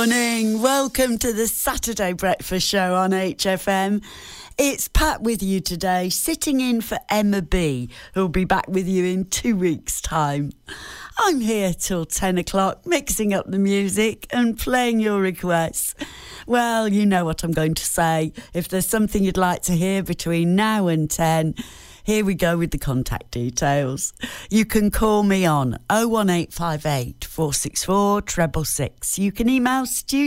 Morning, welcome to the Saturday Breakfast Show on HFM. It's Pat with you today, sitting in for Emma B, who'll be back with you in 2 weeks' time. I'm here till 10 o'clock, mixing up the music and playing your requests. Well, you know what I'm going to say. If there's something you'd like to hear between now and 10, here we go with the contact details. You can call me on 01858 464 666. You can email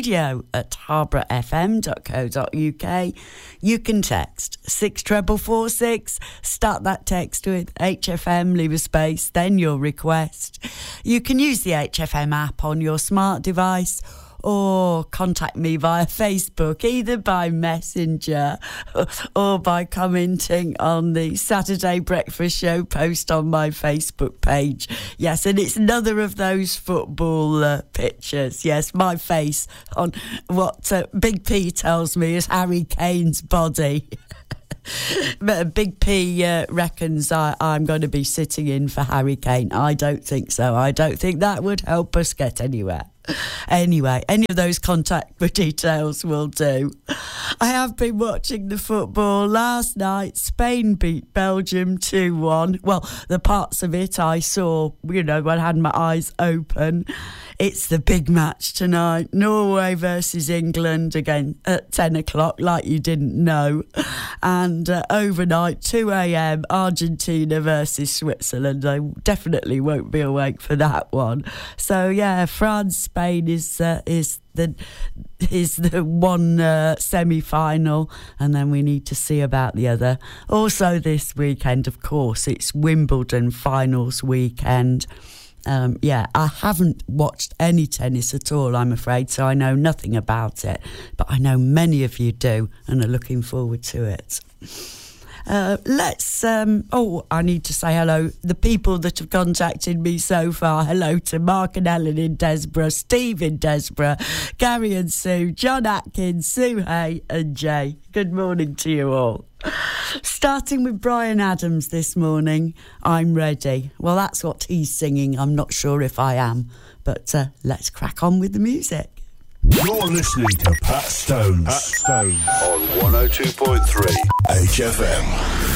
studio@harbourfm.co.uk. You can text 64446. Start that text with HFM, leave a space, then your request. You can use the HFM app on your smart device, or contact me via Facebook, either by Messenger or by commenting on the Saturday Breakfast Show post on my Facebook page. Yes, and it's another of those football pictures. Yes, my face on what Big P tells me is Harry Kane's body. But Big P reckons I'm going to be sitting in for Harry Kane. I don't think so. I don't think that would help us get anywhere. Anyway, any of those contact details will do. I have been watching the football. Last night, Spain beat Belgium 2-1. Well, the parts of it I saw, when I had my eyes open. It's the big match tonight. Norway versus England again at 10 o'clock, like you didn't know. And overnight, 2 a.m, Argentina versus Switzerland. I definitely won't be awake for that one. So, yeah, France-Spain is the one semi-final, and then we need to see about the other. Also this weekend, of course, it's Wimbledon finals weekend. I haven't watched any tennis at all, I'm afraid, so I know nothing about it. But I know many of you do and are looking forward to it. I need to say hello. The people that have contacted me so far. Hello to Mark and Ellen in Desborough, Steve in Desborough, Gary and Sue, John Atkins, Sue Hay and Jay. Good morning to you all. Starting with Brian Adams this morning, I'm ready. Well, that's what he's singing. I'm not sure if I am, but let's crack on with the music. You're listening to Pat Stones. On 102.3 HFM.